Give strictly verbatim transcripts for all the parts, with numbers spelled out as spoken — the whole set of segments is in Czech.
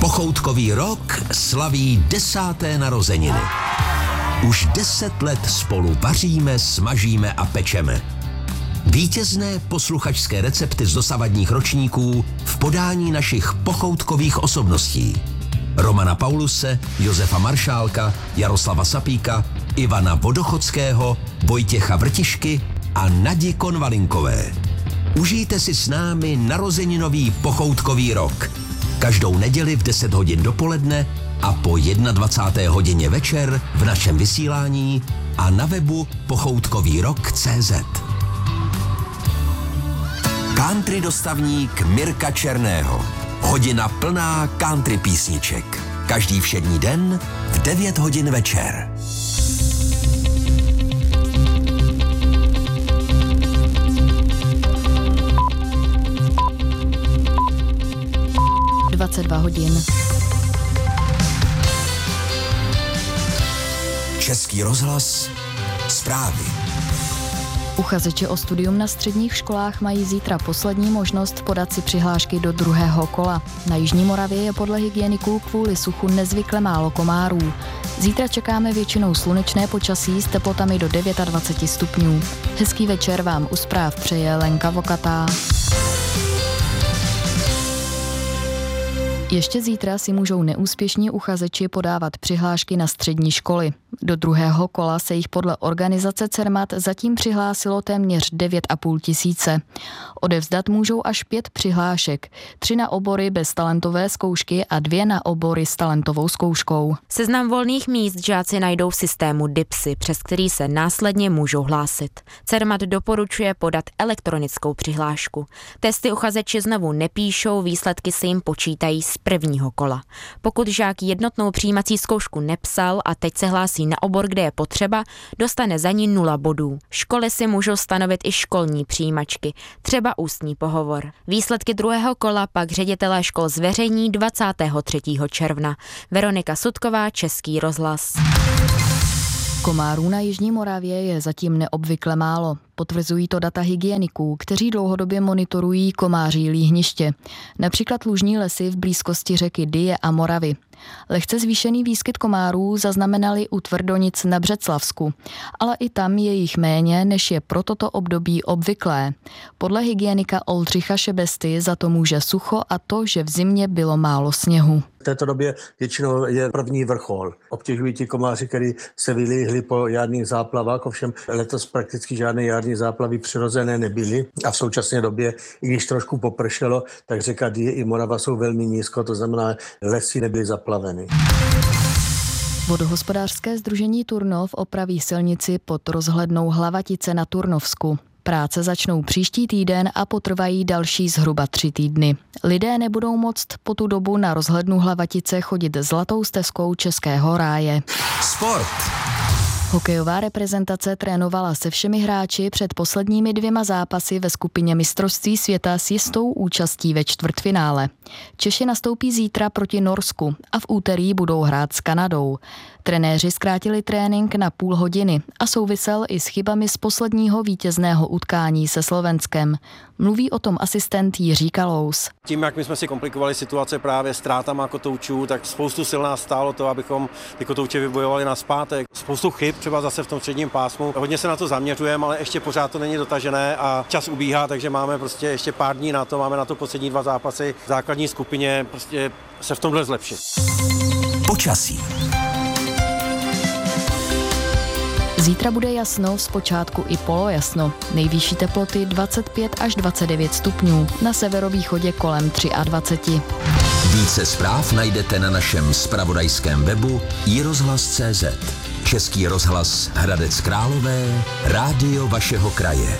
Pochoutkový rok slaví desáté narozeniny. Už deset let spolu vaříme, smažíme a pečeme. Vítězné posluchačské recepty z dosavadních ročníků v podání našich pochoutkových osobností. Romana Pauluse, Josefa Maršálka, Jaroslava Sapíka, Ivana Vodochodského, Vojtěcha Vrtišky a Nadi Konvalinkové. Užijte si s námi narozeninový pochoutkový rok. Každou neděli v deset hodin dopoledne a po dvacáté první hodině večer v našem vysílání a na webu pochoutkový rok tečka cé zet. Country dostavník Mirka Černého. Hodina plná country písniček. Každý všední den v devět hodin večer. dvacet dva hodin. Český rozhlas, zprávy. Uchazeči o studium na středních školách mají zítra poslední možnost podat si přihlášky do druhého kola. Na Jižní Moravě je podle hygieniků kvůli suchu nezvykle málo komárů. Zítra čekáme většinou slunečné počasí s teplotami do dvacet devět stupňů. Hezký večer vám u zpráv přeje Lenka Vokatá. Ještě zítra si můžou neúspěšní uchazeči podávat přihlášky na střední školy. Do druhého kola se jich podle organizace Cermat zatím přihlásilo téměř devět a půl tisíce. Odevzdat můžou až pět přihlášek, tři na obory bez talentové zkoušky a dvě na obory s talentovou zkouškou. Seznam volných míst žáci najdou v systému DIPSy, přes který se následně můžou hlásit. Cermat doporučuje podat elektronickou přihlášku. Testy uchazeči znovu nepíšou, výsledky se jim počítají z prvního kola. Pokud žák jednotnou přijímací zkoušku nepsal a teď se hlásí na obor, kde je potřeba, dostane za ní nula bodů. Školy si můžou stanovit i školní přijímačky, třeba ústní pohovor. Výsledky druhého kola pak ředitelé škol zveřejní dvacátého třetího června. Veronika Sudková, Český rozhlas. Komárů na Jižní Moravě je zatím neobvykle málo. Potvrzují to data hygieniků, kteří dlouhodobě monitorují komáří líhniště. Například lužní lesy v blízkosti řeky Dyje a Moravy. Lehce zvýšený výskyt komárů zaznamenali u Tvrdonic na Břeclavsku, ale i tam je jich méně, než je pro toto období obvyklé. Podle hygienika Oldřicha Šebesty za to může sucho a to, že v zimě bylo málo sněhu. V této době většinou je první vrchol. Obtěžují ti komáři, kteří se vylíhli po jarních záplavách, ovšem letos prakticky žádné jarní záplavy přirozené nebyly a v současné době, i když trošku popršelo, tak řeka Dyje i Morava jsou velmi nízko, to znamená, lesy nebyly zaplaveny. Vodohospodářské sdružení Turnov opraví silnici pod rozhlednou Hlavatice na Turnovsku. Práce začnou příští týden a potrvají další zhruba tři týdny. Lidé nebudou moct po tu dobu na rozhlednu Hlavatice chodit zlatou stezkou Českého ráje. Sport. Hokejová reprezentace trénovala se všemi hráči před posledními dvěma zápasy ve skupině mistrovství světa s jistou účastí ve čtvrtfinále. Češi nastoupí zítra proti Norsku a v úterý budou hrát s Kanadou. Trenéři zkrátili trénink na půl hodiny a souvisel i s chybami z posledního vítězného utkání se Slovenskem. Mluví o tom asistent Jiří Kalous. Tím, jak my jsme si komplikovali situace právě ztrátama kotoučů, tak spoustu sil nás stálo to, abychom ty kotouče vybojovali nazpátek. Spoustu chyb, třeba zase v tom středním pásmu. Hodně se na to zaměřujeme, ale ještě pořád to není dotažené a čas ubíhá, takže máme prostě ještě pár dní na to, máme na to poslední dva zápasy v základní skupině, prostě se v tomhle zlepšit. Počasí. Zítra bude jasno, zpočátku i polojasno. Nejvyšší teploty dvacet pět až dvacet devět stupňů, na severovýchodě kolem dvacet tři. Více zpráv najdete na našem zpravodajském webu i rozhlas tečka cé zet. Český rozhlas Hradec Králové, rádio vašeho kraje.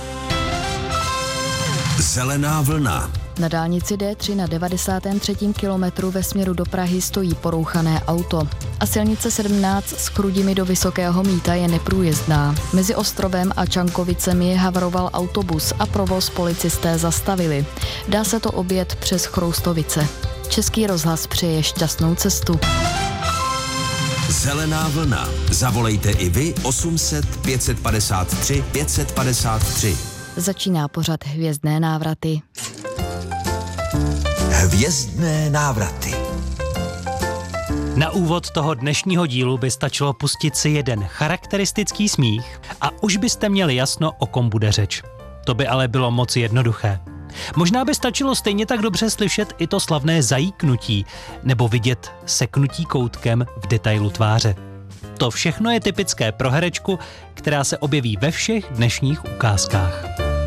Zelená vlna. Na dálnici D tři na devadesátém třetím kilometru ve směru do Prahy stojí porouchané auto. A silnice sedmnáct s Chrudimi do Vysokého Mýta je neprůjezdná. Mezi Ostrovem a Čankovicemi havaroval autobus a provoz policisté zastavili. Dá se to objet přes Chroustovice. Český rozhlas přeje šťastnou cestu. Zelená vlna. Zavolejte i vy osm set pět set padesát tři pět set padesát tři. Začíná pořad Hvězdné návraty. Hvězdné návraty. Na úvod toho dnešního dílu by stačilo pustit si jeden charakteristický smích a už byste měli jasno, o kom bude řeč. To by ale bylo moc jednoduché. Možná by stačilo stejně tak dobře slyšet i to slavné zajíknutí nebo vidět seknutí koutkem v detailu tváře. To všechno je typické pro herečku, která se objeví ve všech dnešních ukázkách.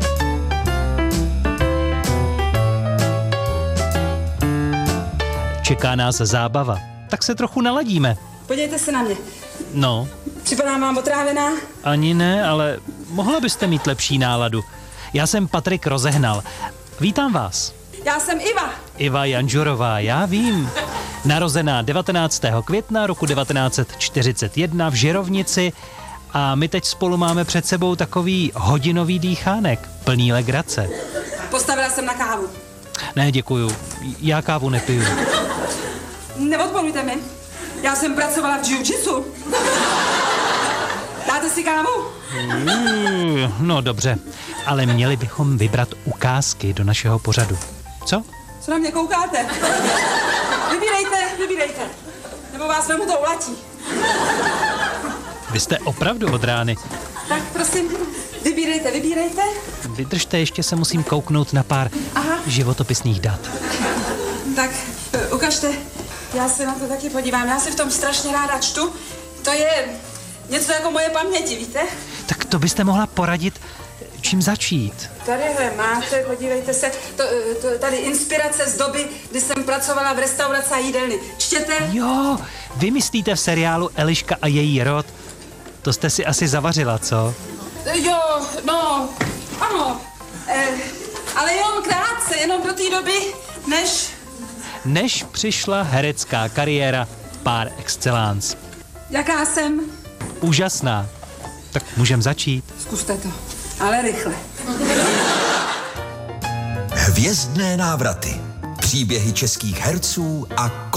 Čeká nás zábava, tak se trochu naladíme. Podívejte se na mě. No. Připadám vám otrávená? Ani ne, ale mohla byste mít lepší náladu. Já jsem Patrik Rozehnal. Vítám vás. Já jsem Iva. Iva Janžurová, já vím. Narozená devatenáctého května roku devatenáct set čtyřicet jedna v Žirovnici a my teď spolu máme před sebou takový hodinový dýchánek, plný legrace. Postavila jsem na kávu. Ne, děkuju. Já kávu nepiju. Neodporujte mi. Já jsem pracovala v jiu-jitsu. Dáte si kávu? Mm, no dobře, ale měli bychom vybrat ukázky do našeho pořadu. Co? Co na mě koukáte? Vybírejte, vybírejte. Nebo vás vemu tou latí. Vy jste opravdu od rány. Tak prosím, vybírejte, vybírejte. Vydržte, ještě se musím kouknout na pár Aha. životopisných dat. Tak ukažte, já se na to taky podívám. Já si v tom strašně ráda čtu. To je něco jako moje paměti, víte? Tak to byste mohla poradit, čím začít. Tadyhle máte, podívejte se, to, to, tady inspirace z doby, kdy jsem pracovala v restauraci a jídelny. Čtěte? Jo, vy myslíte v seriálu Eliška a její rod. To jste si asi zavařila, co? Jo, no, ano. Eh, ale jenom krátce, jenom do té doby, než... Než přišla herecká kariéra par excellence. Jaká jsem? Úžasná. Tak můžem začít. Zkuste to, ale rychle. Hvězdné návraty. Příběhy českých herců a